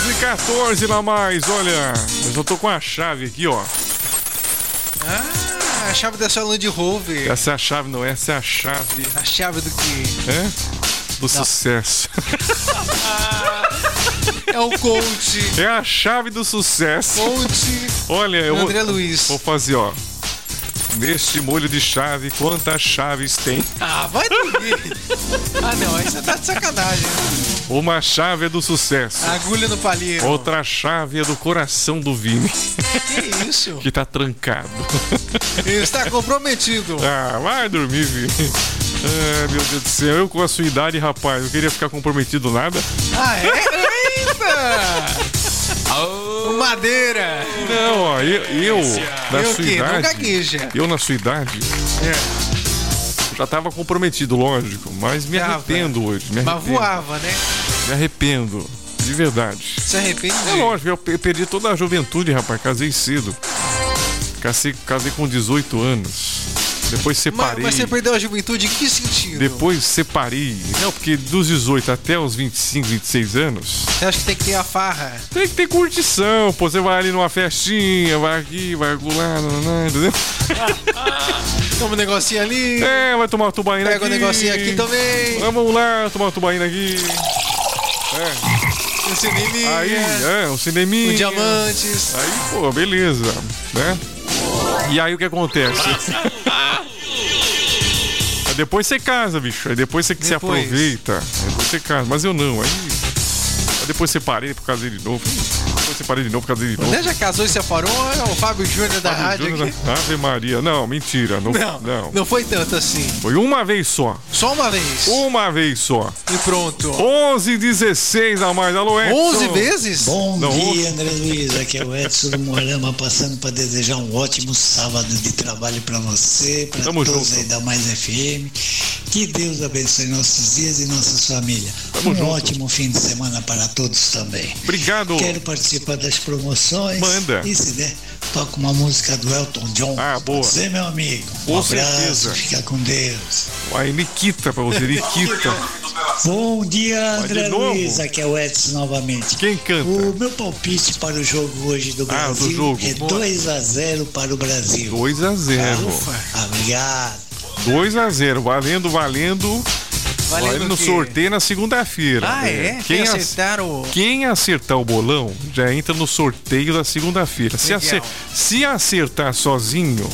11h14 lá mais, olha. Eu só tô com a chave aqui, ó. A chave da sua Land Rover. Essa é a chave, não, essa é a chave. A chave do quê? Do sucesso. É o coach. É a chave do sucesso. Coach. Olha, eu André Luiz. Vou fazer, ó. Neste molho de chave, quantas chaves tem? Vai dormir. Não, aí você tá de sacanagem. Uma chave é do sucesso. Agulha no palheiro. Outra chave é do coração do Vini. Que isso? Que tá trancado. Está comprometido. Vai dormir, Vini. Meu Deus do céu, eu com a sua idade, rapaz, eu queria ficar comprometido nada. É? Eita! Madeira! Não, ó, eu na sua idade. Não gagueja. Eu na sua idade. Já tava comprometido, lógico, mas me arrependo hoje. Mas voava, né? Me arrependo, de verdade. Se arrepende? É lógico, eu perdi toda a juventude, rapaz, casei cedo. Casei com 18 anos. Depois separei. Mas você perdeu a juventude em que sentido? Depois separei. Não, porque dos 18 até os 25, 26 anos. Você acha que tem que ter a farra? Tem que ter curtição, pô. Você vai ali numa festinha, vai aqui, vai lá, entendeu? Toma um negocinho ali. Vai tomar uma tubaína aqui. Pega um negocinho aqui também. Vamos lá, tomar uma tubaína aqui. Um cineminha. Aí, um cineminha. Com diamantes. Aí, pô, beleza, né? E aí o que acontece? Aí depois você casa, bicho. Aí depois você se aproveita. Aí depois você casa. Mas eu não. Aí depois separei por causa de novo. Depois separei de novo por causa de novo. Você já casou e separou? É o Fábio Júnior da rádio aqui. Ave Maria. Não, mentira. Não foi tanto assim. Foi uma vez só. Só uma vez? Uma vez só. E pronto. 11h16 a mais. Alô, Edson. 11 vezes? Bom dia, André Luiz. Aqui é o Edson do Moarama, passando para desejar um ótimo sábado de trabalho para você, para todos junto. aí da Mais FM. Que Deus abençoe nossos dias e nossas famílias. Ótimo fim de semana para todos também. Obrigado. Quero participar das promoções. Manda. E se der, toca uma música do Elton John. Boa. Você, meu amigo. Com abraço, certeza. Fica com Deus. Aí, Nikita pra você, Nikita. Bom dia, André novo? Luiz. Aqui é o Edson novamente. Quem canta? O meu palpite para o jogo hoje do Brasil do jogo. é 2-0 para o Brasil. 2-0. Obrigado. 2-0. Valendo. Valendo no sorteio na segunda-feira. Quem acertar o bolão já entra no sorteio da segunda-feira. Se acertar sozinho,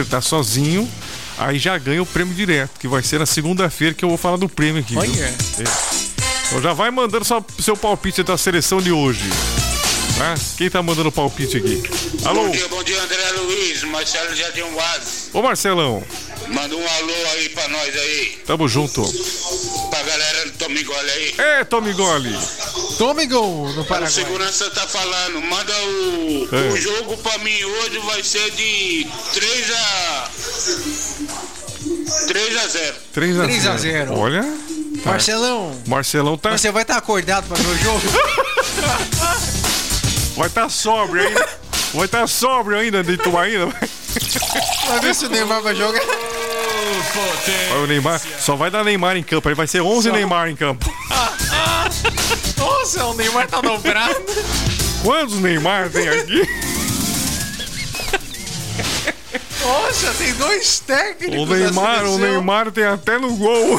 aí já ganha o prêmio direto, que vai ser na segunda-feira que eu vou falar do prêmio aqui. Então já vai mandando seu palpite da seleção de hoje. Tá? Quem tá mandando palpite aqui? Alô? Bom dia, André Luiz. Marcelo Jardim Vaz. Ô, Marcelão. Manda um alô aí pra nós aí. Tamo junto. Pra galera do Tomigole aí. Tomigole. Tomigol no Paraguai. O segurança tá falando. Manda o jogo pra mim hoje vai ser de 3-0. 3-0. Olha. Tá. Marcelão tá. Você vai estar acordado pra ver o jogo? Vai estar sóbrio ainda. Vai estar sóbrio ainda de Ituaína. Vai ver se o Neymar vai jogar. O Neymar, só vai dar Neymar em campo. Aí vai ser 11 Neymar em campo. Nossa, o Neymar tá dobrado. Quantos Neymar tem aqui? Nossa, tem 2 técnicos. O Neymar tem até no gol.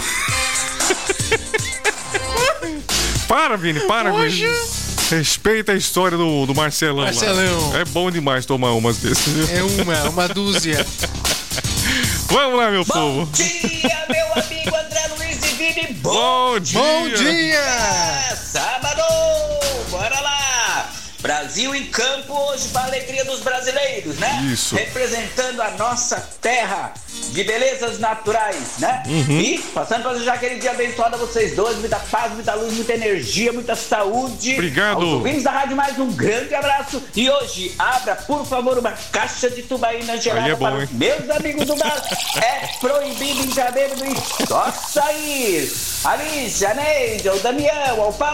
Para, Vini, Vini. Respeita a história do Marcelão. Lá. É bom demais tomar umas desses. É uma dúzia. Vamos lá, meu povo. Bom dia, meu amigo André Luiz e Vini. Bom dia. Bom dia. Sábado, bora lá. Brasil em campo hoje para a alegria dos brasileiros, né? Isso. Representando a nossa terra de belezas naturais, né? E passando para desejar aquele dia abençoado a vocês dois, muita paz, muita luz, muita energia, muita saúde. Obrigado. Aos ouvintes da rádio, mais um grande abraço. E hoje, abra, por favor, uma caixa de tubaína gelada para os meus amigos do bar. É proibido em janeiro, só sair. Alicia, Neide, o Damião, o Paulo.